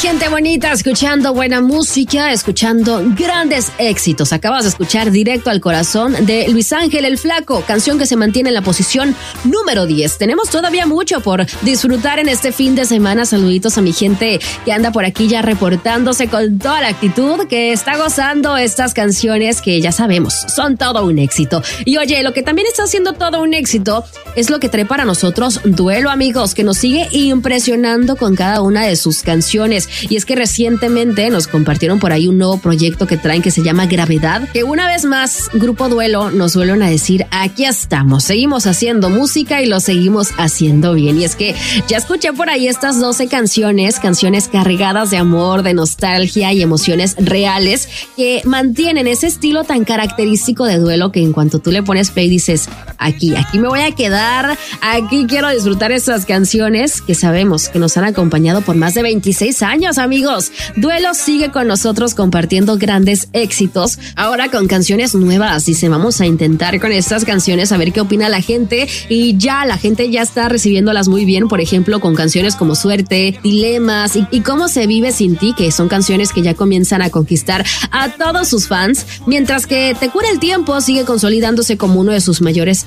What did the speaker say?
Gente bonita, escuchando buena música, escuchando grandes éxitos. Acabas de escuchar Directo al Corazón de Luis Ángel el Flaco, canción que se mantiene en la posición número 10. Tenemos todavía mucho por disfrutar en este fin de semana. Saluditos a mi gente que anda por aquí ya reportándose con toda la actitud, que está gozando estas canciones que ya sabemos son todo un éxito. Y oye, lo que también está haciendo todo un éxito es lo que trae para nosotros Duelo, amigos, que nos sigue impresionando con cada una de sus canciones. Y es que recientemente nos compartieron por ahí un nuevo proyecto que traen que se llama Gravedad, que una vez más Grupo Duelo nos vuelven a decir: aquí estamos, seguimos haciendo música y lo seguimos haciendo bien. Y es que ya escuché por ahí estas 12 canciones cargadas de amor, de nostalgia y emociones reales que mantienen ese estilo tan característico de Duelo, que en cuanto tú le pones play dices: aquí me voy a quedar, aquí quiero disfrutar esas canciones que sabemos que nos han acompañado por más de 26 años, amigos. Duelo sigue con nosotros compartiendo grandes éxitos, ahora con canciones nuevas. Dice: vamos a intentar con estas canciones a ver qué opina la gente, y ya la gente ya está recibiéndolas muy bien, por ejemplo con canciones como Suerte, Dilemas y Cómo se vive sin ti, que son canciones que ya comienzan a conquistar a todos sus fans, mientras que Te cura el tiempo sigue consolidándose como uno de sus mayores